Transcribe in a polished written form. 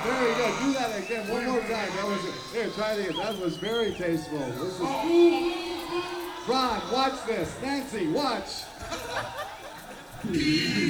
Very good. Do that again. One more time. That was it. Here, try it again. That was very tasteful. This is Ron, watch this. Nancy, watch.